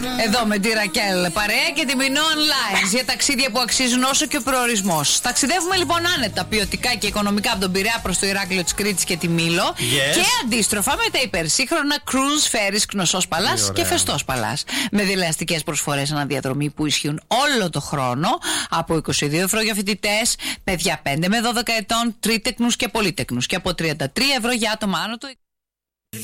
Εδώ με τη Ρακέλ παρέα και τη Minoan Lines για ταξίδια που αξίζουν όσο και ο προορισμός. Ταξιδεύουμε λοιπόν άνετα, ποιοτικά και οικονομικά από τον Πειραιά προς το Ηράκλειο της Κρήτης και τη Μήλο. Και αντίστροφα με τα υπερσύγχρονα cruise ferries Κνωσός Παλάς και Φεστός Παλάς. Με δελεαστικές προσφορές αναδιαδρομή που ισχύουν όλο το χρόνο. Από 22 ευρώ για φοιτητές, παιδιά 5 με 12 ετών, τρίτεκνους και πολύτεκνους. Και από 33 ευρώ για άτομα άνω του.